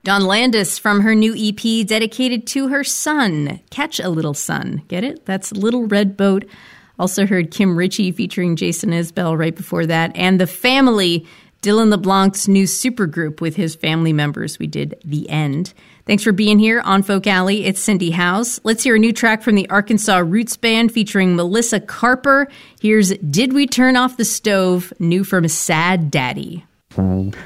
Dawn Landis from her new EP dedicated to her son, Catch a Little Sun. Get it? That's Little Red Boat. Also heard Kim Ritchie featuring Jason Isbell right before that. And The Family, Dylan LeBlanc's new supergroup with his family members. We did The End. Thanks for being here on Folk Alley. It's Cindy House. Let's hear a new track from the Arkansas Roots Band featuring Melissa Carper. Here's Did We Turn Off the Stove, new from Sad Daddy.